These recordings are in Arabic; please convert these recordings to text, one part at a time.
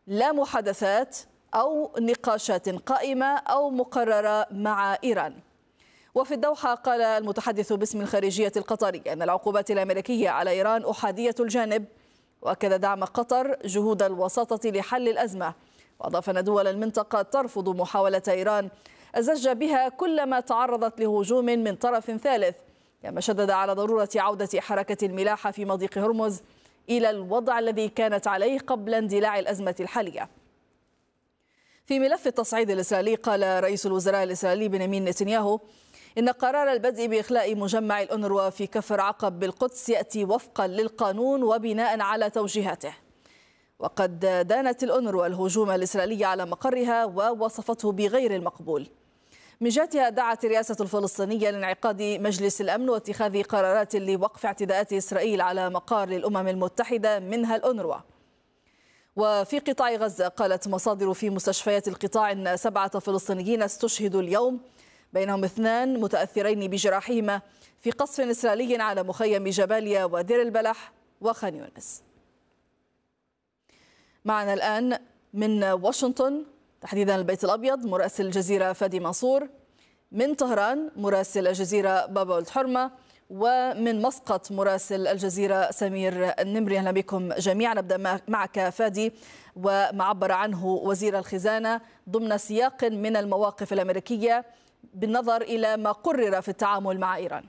لا محادثات أو نقاشات قائمة أو مقررة مع إيران. وفي الدوحة قال المتحدث باسم الخارجية القطرية أن العقوبات الأمريكية على إيران أحادية الجانب، وأكد دعم قطر جهود الوساطة لحل الأزمة، وأضاف أن دول المنطقة ترفض محاولة إيران الزج بها كلما تعرضت لهجوم من طرف ثالث، كما شدد على ضرورة عودة حركة الملاحة في مضيق هرمز إلى الوضع الذي كانت عليه قبل اندلاع الأزمة الحالية. في ملف التصعيد الإسرائيلي قال رئيس الوزراء الإسرائيلي بنيامين نتنياهو إن قرار البدء بإخلاء مجمع الأونروا في كفر عقب بالقدس يأتي وفقا للقانون وبناء على توجيهاته. وقد دانت الأونروا الهجوم الإسرائيلي على مقرها ووصفته بغير المقبول. من جهتها دعت الرئاسة الفلسطينية لانعقاد مجلس الأمن واتخاذ قرارات لوقف اعتداءات إسرائيل على مقار للأمم المتحدة منها الأونروا. وفي قطاع غزة قالت مصادر في مستشفيات القطاع أن 7 فلسطينيين استشهدوا اليوم، بينهم 2 متأثرين بجراحهما في قصف إسرائيلي على مخيم جباليا ودير البلح وخان يونس. معنا الآن من واشنطن تحديدا البيت الأبيض مراسل الجزيرة فادي منصور، من طهران مراسل الجزيرة بابا ولد حرمة، ومن مسقط مراسل الجزيرة سمير النمري. أهلا بكم جميعا. نبدأ معك فادي، وما عبر عنه وزير الخزانة ضمن سياق من المواقف الأمريكية بالنظر إلى ما قرر في التعامل مع إيران.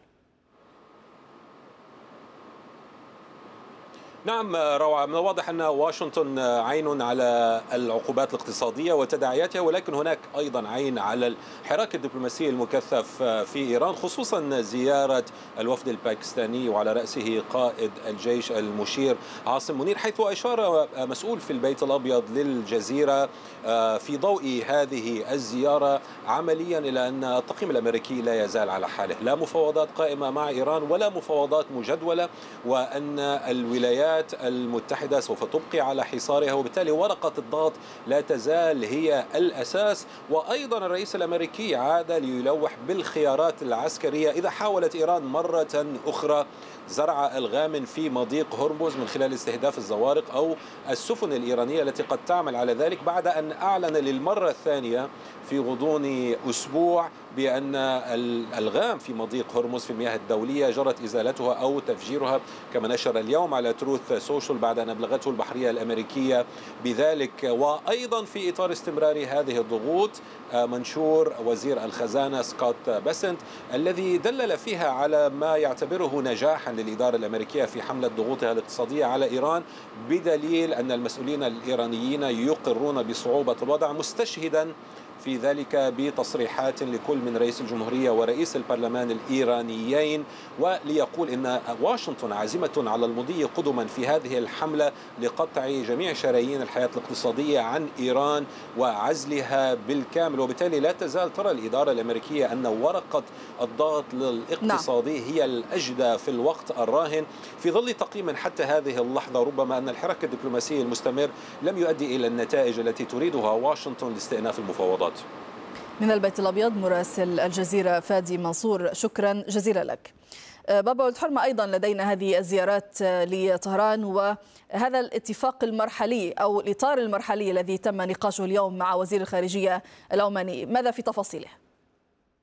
نعم روعة، من الواضح أن واشنطن عين على العقوبات الاقتصادية وتداعياتها، ولكن هناك أيضا عين على الحراك الدبلوماسي المكثف في إيران، خصوصا زيارة الوفد الباكستاني وعلى رأسه قائد الجيش المشير عاصم منير، حيث أشار مسؤول في البيت الأبيض للجزيرة في ضوء هذه الزيارة عمليا إلى أن التقييم الأمريكي لا يزال على حاله، لا مفاوضات قائمة مع إيران ولا مفاوضات مجدولة، وأن الولايات المتحدة سوف تبقي على حصارها، وبالتالي ورقة الضغط لا تزال هي الأساس. وأيضا الرئيس الأمريكي عاد ليلوح بالخيارات العسكرية إذا حاولت إيران مرة أخرى زرع الغام في مضيق هرمز من خلال استهداف الزوارق أو السفن الإيرانية التي قد تعمل على ذلك، بعد أن أعلن للمرة الثانية في غضون أسبوع بأن الألغام في مضيق هرمز في المياه الدولية جرت إزالتها أو تفجيرها، كما نشر اليوم على تروث سوشيال بعد أن أبلغته البحرية الأمريكية بذلك. وأيضا في إطار استمرار هذه الضغوط منشور وزير الخزانة سكوت بيسنت الذي دلل فيها على ما يعتبره نجاحا للإدارة الأمريكية في حملة ضغوطها الاقتصادية على إيران، بدليل أن المسؤولين الإيرانيين يقرون بصعوبة الوضع، مستشهدا في ذلك بتصريحات لكل من رئيس الجمهورية ورئيس البرلمان الإيرانيين، وليقول إن واشنطن عازمة على المضي قدما في هذه الحملة لقطع جميع شرايين الحياة الاقتصادية عن إيران وعزلها بالكامل. وبالتالي لا تزال ترى الإدارة الأمريكية أن ورقة الضغط الاقتصادي هي الأجدى في الوقت الراهن، في ظل تقييم حتى هذه اللحظة ربما أن الحراك الدبلوماسي المستمر لم يؤدي إلى النتائج التي تريدها واشنطن لاستئناف المفاوضات. من البيت الأبيض مراسل الجزيرة فادي منصور، شكرا جزيلا لك. بابا ولد حرمة، أيضا لدينا هذه الزيارات لطهران وهذا الاتفاق المرحلي أو الإطار المرحلي الذي تم نقاشه اليوم مع وزير الخارجية العماني، ماذا في تفاصيله؟